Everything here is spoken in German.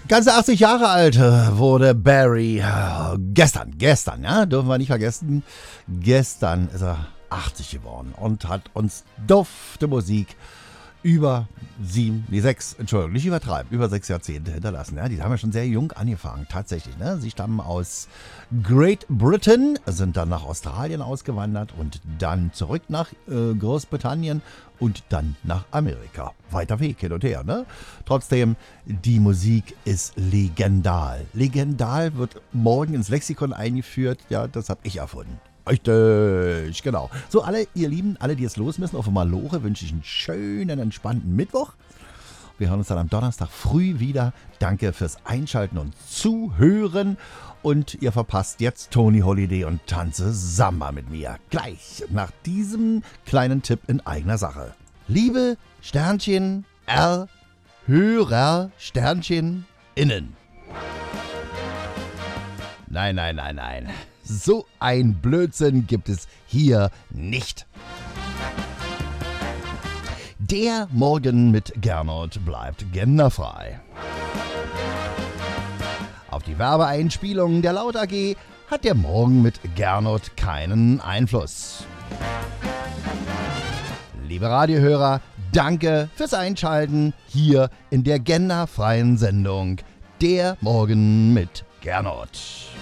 Ganze 80 Jahre alt wurde Barry gestern, ja, dürfen wir nicht vergessen. Gestern ist er 80 geworden und hat uns dufte Musik über 6 Jahrzehnte hinterlassen. Ja, die haben ja schon sehr jung angefangen, tatsächlich. Ne? Sie stammen aus Great Britain, sind dann nach Australien ausgewandert und dann zurück nach Großbritannien und dann nach Amerika. Weiter Weg, hin und her. Ne? Trotzdem, die Musik ist legendar. Legendar wird morgen ins Lexikon eingeführt. Ja, das habe ich erfunden. Richtig, genau. So, alle, ihr Lieben, alle, die jetzt los müssen, auf Malore, wünsche ich einen schönen, entspannten Mittwoch. Wir hören uns dann am Donnerstag früh wieder. Danke fürs Einschalten und Zuhören. Und ihr verpasst jetzt Tony Holiday und Tanze Samba mit mir. Gleich nach diesem kleinen Tipp in eigener Sache. Liebe Sternchen R, Hörer Sternchen innen. Nein. So ein Blödsinn gibt es hier nicht. Der Morgen mit Gernot bleibt genderfrei. Auf die Werbeeinspielung der Laut AG hat der Morgen mit Gernot keinen Einfluss. Liebe Radiohörer, danke fürs Einschalten hier in der genderfreien Sendung Der Morgen mit Gernot.